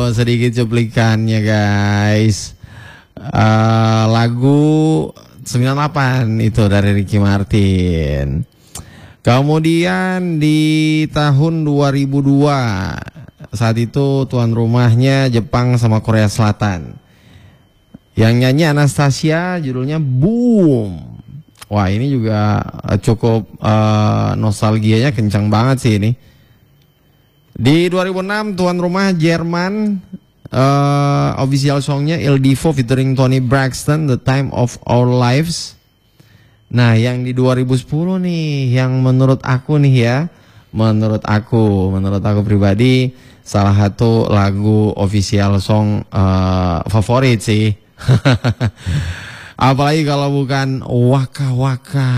tuh sedikit cuplikannya guys. Lagu 98 itu dari Ricky Martin. Kemudian di tahun 2002, saat itu tuan rumahnya Jepang sama Korea Selatan. Yang nyanyi Anastasia, judulnya Boom. Wah, ini juga cukup nostalgianya kencang banget sih ini. Di 2006 tuan rumah Jerman, official songnya Il Divo featuring Toni Braxton, The Time of Our Lives. Nah, yang di 2010 nih, yang menurut aku nih ya, menurut aku pribadi salah satu lagu official song favorit sih. Apalagi kalau bukan Waka Waka.